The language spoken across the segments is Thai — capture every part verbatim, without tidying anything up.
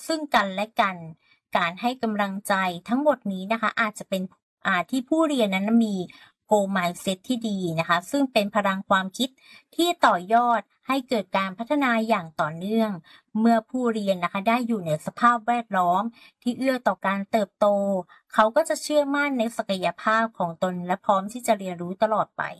ซึ่งกันและกันการให้กำลังใจทั้งหมดนี้นะคะอาจจะเป็นอ่าที่ผู้เรียนนั้นมี Goal Mindset ที่ดีนะคะซึ่งเป็นพลังความคิดที่ต่อยอดให้เกิดการพัฒนาอย่างต่อเนื่องเมื่อผู้เรียนนะคะได้อยู่ในสภาพแวดล้อมที่เอื้อต่อการเติบโตเขาก็จะเชื่อมั่นในศักยภาพของตนและพร้อมที่จะเรียนรู้ตลอดไป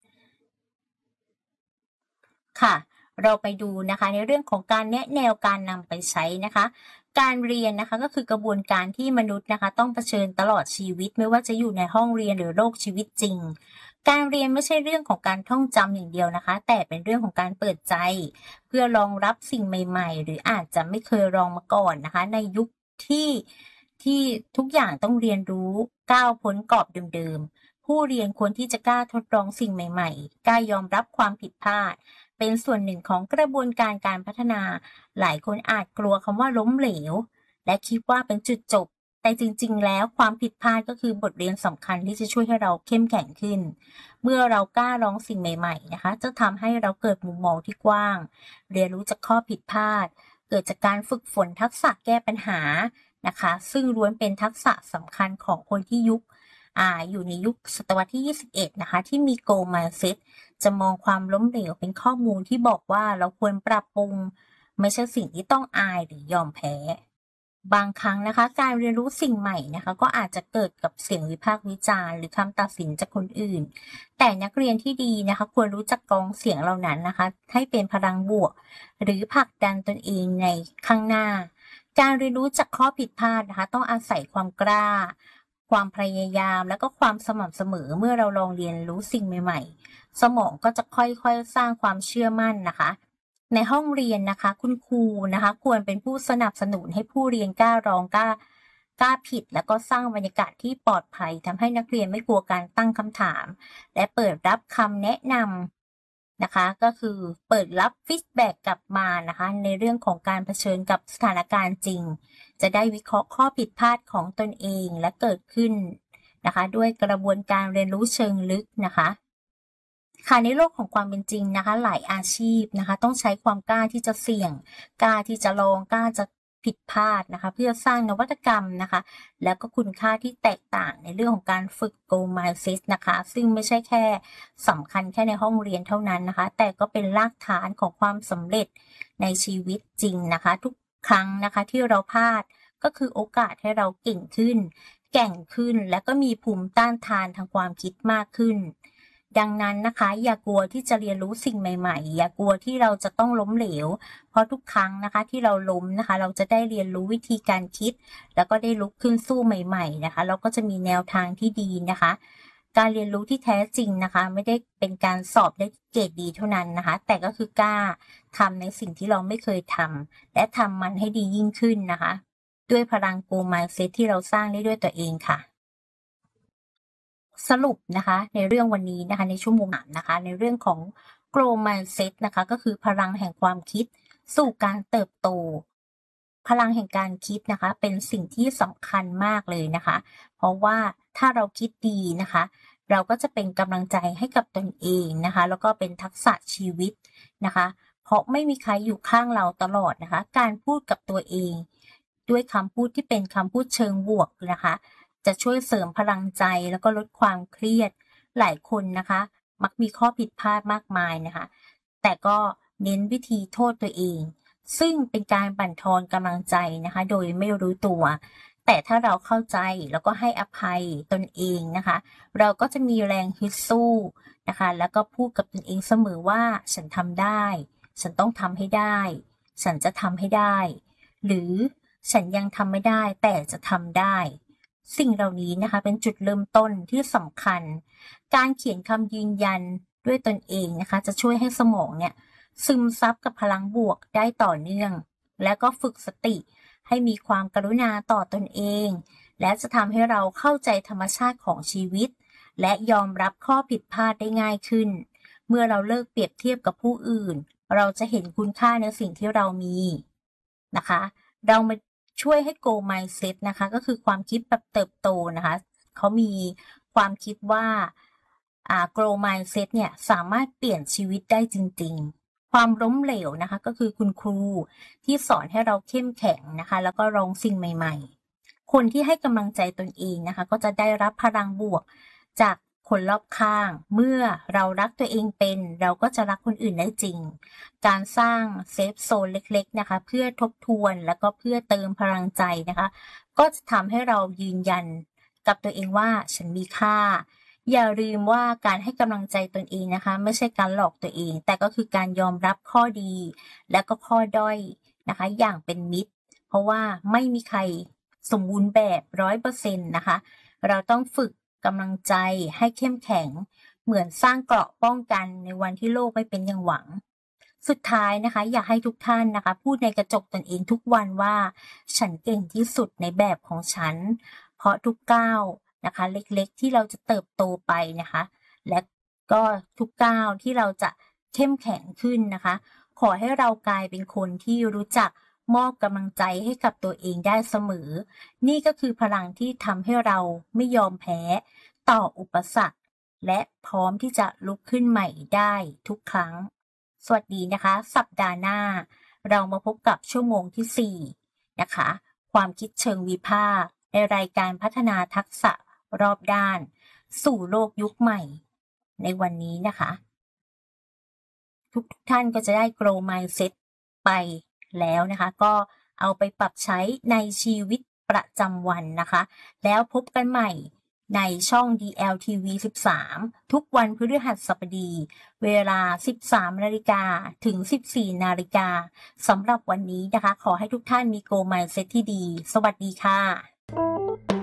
ค่ะเราไปดูนะคะในเรื่องของการแนะแนวการนำไปใช้นะคะการเรียนนะคะก็คือกระบวนการที่มนุษย์นะคะต้องเผชิญตลอดชีวิตไม่ว่าจะอยู่ในห้องเรียนหรือโลกชีวิตจริงการเรียนไม่ใช่เรื่องของการท่องจำอย่างเดียวนะคะแต่เป็นเรื่องของการเปิดใจเพื่อรองรับสิ่งใหม่ๆหรืออาจจะไม่เคยลองมาก่อนนะคะในยุคที่ที่ทุกอย่างต้องเรียนรู้ก้าวพ้นกรอบเดิมๆผู้เรียนควรที่จะกล้าทดลองสิ่งใหม่ๆกล้ายอมรับความผิดพลาดเป็นส่วนหนึ่งของกระบวนการการพัฒนาหลายคนอาจกลัวคำว่าล้มเหลวและคิดว่าเป็นจุดจบแต่จริงๆแล้วความผิดพลาดก็คือบทเรียนสำคัญที่จะช่วยให้เราเข้มแข็งขึ้นเมื่อเรากล้าลองสิ่งใหม่ๆนะคะจะทำให้เราเกิดมุมมองที่กว้างเรียนรู้จากข้อผิดพลาดเกิดจากการฝึกฝนทักษะแก้ปัญหานะคะซึ่งล้วนเป็นทักษะสำคัญของคนที่ยุคอ่าอยู่ในยุคศตวรรษที่ยี่สิบเอ็ดนะคะที่มี Goal Mindset จะมองความล้มเหลวเป็นข้อมูลที่บอกว่าเราควรปรับปรุงไม่ใช่สิ่งที่ต้องอายหรือยอมแพ้บางครั้งนะคะการเรียนรู้สิ่งใหม่นะคะก็อาจจะเกิดกับเสียงวิพากษ์วิจารณ์หรือคำตัดสินจากคนอื่นแต่นักเรียนที่ดีนะคะควรรู้จักกรองเสียงเหล่านั้นนะคะให้เป็นพลังบวกหรือผลักดันตนเองในข้างหน้าการเรียนรู้จากข้อผิดพลาดนะคะต้องอาศัยความกล้าความพยายามและก็ความสม่ำเสมอเมื่อเราลองเรียนรู้สิ่งใหม่ๆ สมองก็จะค่อยๆสร้างความเชื่อมั่นนะคะในห้องเรียนนะคะคุณครูนะคะควรเป็นผู้สนับสนุนให้ผู้เรียนกล้าร้องกล้ากล้าผิดแล้วก็สร้างบรรยากาศที่ปลอดภัยทำให้นักเรียนไม่กลัวการตั้งคำถามและเปิดรับคำแนะนำนะคะก็คือเปิดรับฟีดแบ็กกลับมานะคะในเรื่องของการเผชิญกับสถานการณ์จริงจะได้วิเคราะห์ข้อผิดพลาดของตนเองและเกิดขึ้นนะคะด้วยกระบวนการเรียนรู้เชิงลึกนะคะค่ะในโลกของความเป็นจริงนะคะหลายอาชีพนะคะต้องใช้ความกล้าที่จะเสี่ยงกล้าที่จะลองกล้าจะผิดพลาดนะคะเพื่อสร้างนวัตกรรมนะคะแล้วก็คุณค่าที่แตกต่างในเรื่องของการฝึก Goal Mindset นะคะซึ่งไม่ใช่แค่สำคัญแค่ในห้องเรียนเท่านั้นนะคะแต่ก็เป็นรากฐานของความสำเร็จในชีวิตจริงนะคะทุกครั้งนะคะที่เราพลาดก็คือโอกาสให้เราเก่งขึ้นแกร่งขึ้นและก็มีภูมิต้านทานทางความคิดมากขึ้นดังนั้นนะคะอย่ากลัวที่จะเรียนรู้สิ่งใหม่ๆอย่ากลัวที่เราจะต้องล้มเหลวเพราะทุกครั้งนะคะที่เราล้มนะคะเราจะได้เรียนรู้วิธีการคิดแล้วก็ได้ลุกขึ้นสู้ใหม่ๆนะคะเราก็จะมีแนวทางที่ดีนะคะการเรียนรู้ที่แท้จริงนะคะไม่ได้เป็นการสอบได้เกรดดีเท่านั้นนะคะแต่ก็คือกล้าทำในสิ่งที่เราไม่เคยทำและทำมันให้ดียิ่งขึ้นนะคะด้วยพลัง Goal Mindset ที่เราสร้างได้ด้วยตัวเองค่ะสรุปนะคะในเรื่องวันนี้นะคะในชั่วโมงถามนะคะในเรื่องของ Grow Mindset นะคะก็คือพลังแห่งความคิดสู่การเติบโตพลังแห่งการคิดนะคะเป็นสิ่งที่สำคัญมากเลยนะคะเพราะว่าถ้าเราคิดดีนะคะเราก็จะเป็นกำลังใจให้กับตนเองนะคะแล้วก็เป็นทักษะชีวิตนะคะเพราะไม่มีใครอยู่ข้างเราตลอดนะคะการพูดกับตัวเองด้วยคำพูดที่เป็นคำพูดเชิงบวกนะคะจะช่วยเสริมพลังใจแล้วก็ลดความเครียดหลายคนนะคะมักมีข้อผิดพลาดมากมายนะคะแต่ก็เน้นวิธีโทษตัวเองซึ่งเป็นการบั่นทอนกำลังใจนะคะโดยไม่รู้ตัวแต่ถ้าเราเข้าใจแล้วก็ให้อภัยตนเองนะคะเราก็จะมีแรงฮึดสู้นะคะแล้วก็พูดกับตนเองเสมอว่าฉันทำได้ฉันต้องทำให้ได้ฉันจะทำให้ได้หรือฉันยังทำไม่ได้แต่จะทำได้สิ่งเหล่านี้นะคะเป็นจุดเริ่มต้นที่สำคัญการเขียนคำยืนยันด้วยตนเองนะคะจะช่วยให้สมองเนี่ยซึมซับกับพลังบวกได้ต่อเนื่องและก็ฝึกสติให้มีความกรุณาต่อตนเองและจะทำให้เราเข้าใจธรรมชาติของชีวิตและยอมรับข้อผิดพลาดได้ง่ายขึ้นเมื่อเราเลิกเปรียบเทียบกับผู้อื่นเราจะเห็นคุณค่าในสิ่งที่เรามีนะคะเรามาช่วยให้ Goal Mindset นะคะก็คือความคิดแบบเติบโตนะคะเขามีความคิดว่าอ่า Grow Mindset เนี่ยสามารถเปลี่ยนชีวิตได้จริงๆความล้มเหลวนะคะก็คือคุณครูที่สอนให้เราเข้มแข็งนะคะแล้วก็ลองสิ่งใหม่ๆคนที่ให้กำลังใจตนเองนะคะก็จะได้รับพลังบวกจากคนรอบข้างเมื่อเรารักตัวเองเป็นเราก็จะรักคนอื่นได้จริงการสร้างเซฟโซนเล็กๆนะคะเพื่อทบทวนแล้วก็เพื่อเติมพลังใจนะคะก็จะทำให้เรายืนยันกับตัวเองว่าฉันมีค่าอย่าลืมว่าการให้กำลังใจตนเองนะคะไม่ใช่การหลอกตัวเองแต่ก็คือการยอมรับข้อดีและก็ข้อด้อยนะคะอย่างเป็นมิตรเพราะว่าไม่มีใครสมบูรณ์แบบร้อยเปอร์เซ็นต์นะคะเราต้องฝึกกำลังใจให้เข้มแข็งเหมือนสร้างเกราะป้องกันในวันที่โลกไม่เป็นอย่างหวังสุดท้ายนะคะอยากให้ทุกท่านนะคะพูดในกระจกตนเองทุกวันว่าฉันเก่งที่สุดในแบบของฉันเพราะทุกก้าวนะคะเล็กๆที่เราจะเติบโตไปนะคะและก็ทุกก้าวที่เราจะเข้มแข็งขึ้นนะคะขอให้เรากลายเป็นคนที่รู้จักมอบกำลังใจให้กับตัวเองได้เสมอนี่ก็คือพลังที่ทำให้เราไม่ยอมแพ้ต่ออุปสรรคและพร้อมที่จะลุกขึ้นใหม่ได้ทุกครั้งสวัสดีนะคะสัปดาห์หน้าเรามาพบกับชั่วโมงที่สี่นะคะความคิดเชิงวิพากษ์ในรายการพัฒนาทักษะรอบด้านสู่โลกยุคใหม่ในวันนี้นะคะทุกท่านก็จะได้ grow mindset ไปแล้วนะคะก็เอาไปปรับใช้ในชีวิตประจำวันนะคะแล้วพบกันใหม่ในช่อง ดี แอล ที วี สิบสาม ทุกวันพฤหัสบดีเวลา สิบสามนาฬิกา ถึง สิบสี่นาฬิกาสำหรับวันนี้นะคะขอให้ทุกท่านมี grow mindset ที่ดีสวัสดีค่ะ